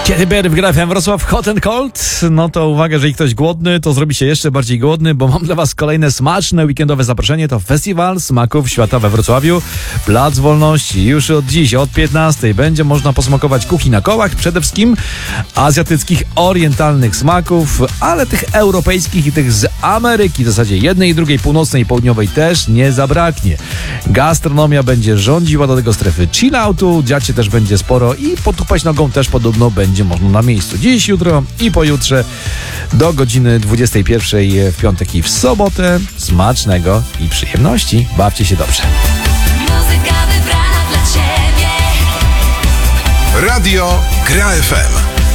Kiedy Berry w Gra FM Wrocław Hot and Cold, no to uwaga, jeżeli ktoś głodny, to zrobi się jeszcze bardziej głodny, bo mam dla was kolejne smaczne weekendowe zaproszenie. To Festiwal Smaków Świata we Wrocławiu, Plac Wolności. Już od dziś, od 15 będzie można posmakować kuchni na kołach, przede wszystkim azjatyckich, orientalnych smaków, ale tych europejskich i tych z Ameryki, w zasadzie jednej i drugiej, północnej i południowej też nie zabraknie. Gastronomia będzie rządziła do tego strefy chilloutu, dziać się też będzie sporo i potupać nogą też podobno będzie można na miejscu. Dziś, jutro i pojutrze do godziny 21 w piątek i w sobotę. Smacznego i przyjemności. Bawcie się dobrze. Muzyka wybrana dla Ciebie. Radio Gra FM.